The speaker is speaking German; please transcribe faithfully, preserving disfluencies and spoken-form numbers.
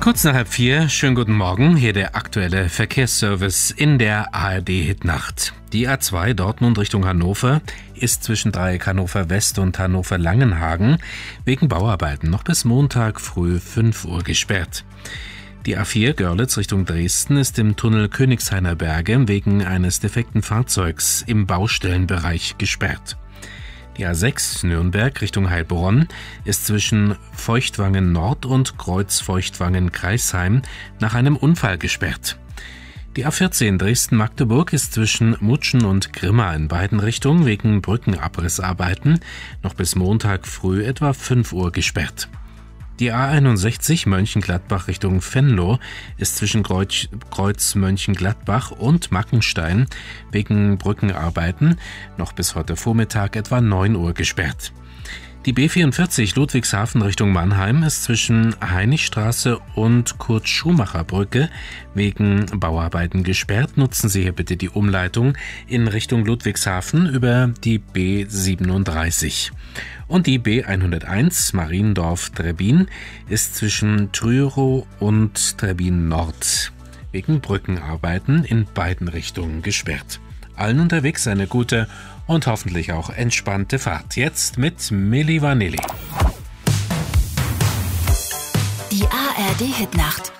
Kurz nach halb vier, schönen guten Morgen, hier der aktuelle Verkehrsservice in der A R D-Hitnacht. Die A zwei Dortmund Richtung Hannover ist zwischen Dreieck Hannover West und Hannover Langenhagen wegen Bauarbeiten noch bis Montag früh fünf Uhr gesperrt. Die A vier Görlitz Richtung Dresden ist im Tunnel Königshainer Berge wegen eines defekten Fahrzeugs im Baustellenbereich gesperrt. Die A sechs Nürnberg Richtung Heilbronn ist zwischen Feuchtwangen Nord und Kreuz-Feuchtwangen-Kreisheim nach einem Unfall gesperrt. Die A vierzehn Dresden-Magdeburg ist zwischen Mutschen und Grimma in beiden Richtungen wegen Brückenabrissarbeiten noch bis Montag früh etwa fünf Uhr gesperrt. Die A einundsechzig Mönchengladbach Richtung Venlo ist zwischen Kreuz, Kreuz Mönchengladbach und Mackenstein wegen Brückenarbeiten noch bis heute Vormittag etwa neun Uhr gesperrt. Die B vierundvierzig Ludwigshafen Richtung Mannheim ist zwischen Heinichstraße und Kurt-Schumacher-Brücke wegen Bauarbeiten gesperrt. Nutzen Sie hier bitte die Umleitung in Richtung Ludwigshafen über die B siebenunddreißig. Und die B hunderteins Mariendorf-Trebbin ist zwischen Trürow und Trebbin Nord wegen Brückenarbeiten in beiden Richtungen gesperrt. Allen unterwegs eine gute und hoffentlich auch entspannte Fahrt. Jetzt mit Milli Vanilli. Die A R D-Hitnacht